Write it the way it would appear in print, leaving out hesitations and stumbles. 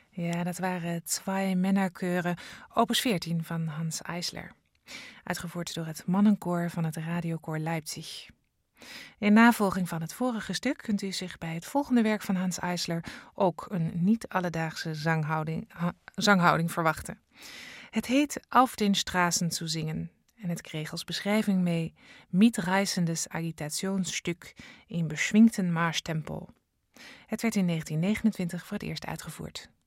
Ja, dat waren Zwei Männerchöre, opus 14 van Hans Eisler. Uitgevoerd door het mannenkoor van het Radiokoor Leipzig. In navolging van het vorige stuk kunt u zich bij het volgende werk van Hans Eisler ook een niet-alledaagse zanghouding verwachten. Het heet Auf den Straßen zu singen en het kreeg als beschrijving mee Mitreißendes Agitationsstück in beschwingten Marschtempo. Het werd in 1929 voor het eerst uitgevoerd.